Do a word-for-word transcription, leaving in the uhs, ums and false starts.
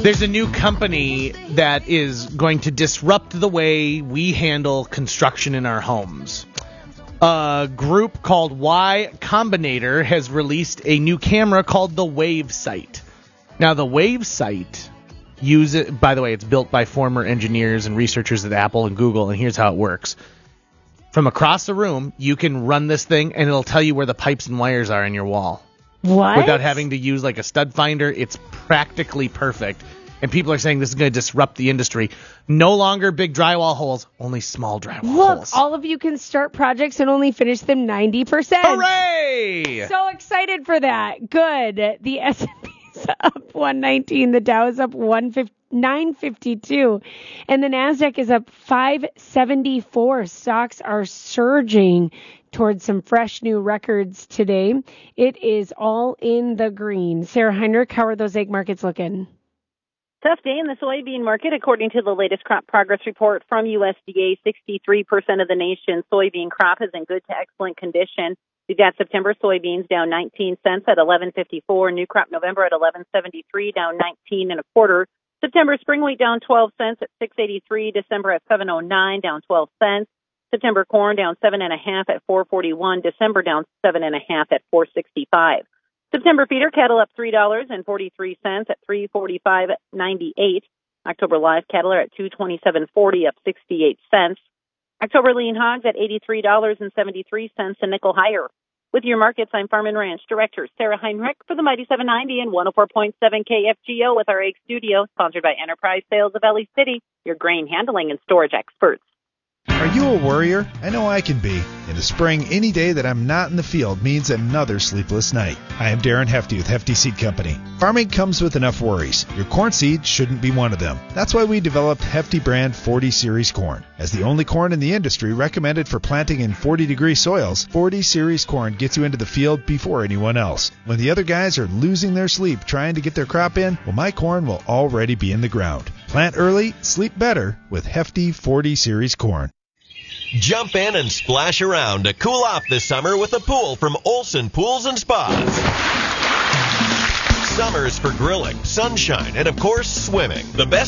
There's a new company that is going to disrupt the way we handle construction in our homes. A group called Y Combinator has released a new camera called the WaveSight. Now, the WaveSight, use it, by the way, it's built by former engineers and researchers at Apple and Google, and here's how it works. From across the room, you can run this thing, and it'll tell you where the pipes and wires are in your wall. What? Without having to use like a stud finder. It's practically perfect. And people are saying this is going to disrupt the industry. No longer big drywall holes, only small drywall Look, holes. all of you can start projects and only finish them ninety percent. Hooray! So excited for that. Good. The S and P's up one nineteen. The Dow is up nine fifty-two. And the NASDAQ is up five seventy-four. Stocks are surging towards some fresh new records today. It is all in the green. Sarah Heinrich, how are those egg markets looking? Tough day in the soybean market, according to the latest crop progress report from U S D A. sixty-three percent of the nation's soybean crop is in good to excellent condition. We've got September soybeans down nineteen cents at eleven fifty-four. New crop November at eleven seventy-three, down nineteen and a quarter. September spring wheat down twelve cents at six eighty-three. December at seven oh nine, down twelve cents. September corn down seven and a half at four forty-one. December down seven and a half at four sixty-five. September feeder cattle up three dollars and forty-three cents at three forty-five ninety-eight. October live cattle are at two twenty-seven forty, up sixty-eight cents. October lean hogs at eighty-three dollars and seventy-three cents, a nickel higher. With your markets, I'm Farm and Ranch Director Sarah Heinrich for the Mighty seven ninety and one oh four point seven K F G O with our egg studio, sponsored by Enterprise Sales of Ellie City, your grain handling and storage experts. Are you a worrier? I know I can be. In the spring, any day that I'm not in the field means another sleepless night. I am Darren Hefty with Hefty Seed Company. Farming comes with enough worries. Your corn seed shouldn't be one of them. That's why we developed Hefty brand forty series corn. As the only corn in the industry recommended for planting in forty degree soils, forty series corn gets you into the field before anyone else. When the other guys are losing their sleep trying to get their crop in, well, my corn will already be in the ground. Plant early, sleep better with Hefty forty series corn. Jump in and splash around to cool off this summer with a pool from Olson Pools and Spas. Summers for grilling, sunshine, and of course, swimming. The best